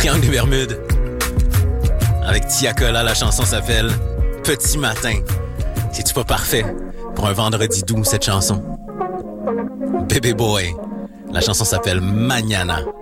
Triangle des Bermudes. Avec Tiakola, la chanson s'appelle Petit matin. C'est-tu pas parfait pour un vendredi doux, cette chanson? Bébé Boy, la chanson s'appelle Mañana.